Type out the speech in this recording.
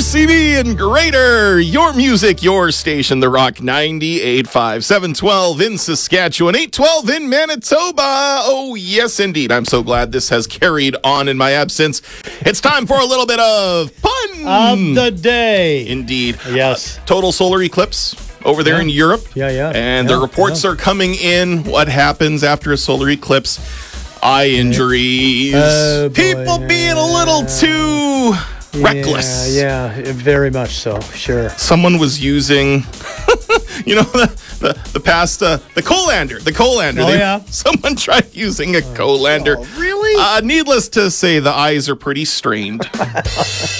RCB and Greater, your music, your station, The Rock 98.5, 712 in Saskatchewan, 812 in Manitoba. Oh, yes, indeed. I'm so glad this has carried on in my absence. It's time for a little bit of pun of the day. Indeed. Yes. Total solar eclipse over there in Europe. Yeah. And the reports are coming in. What happens after a solar eclipse? Eye injuries. Oh, boy. People being a little too reckless. Yeah, very much so. Sure. Someone was using, the pasta, the Colander. Oh, yeah. Someone tried using a Colander. Oh, really? Needless to say, the eyes are pretty strained.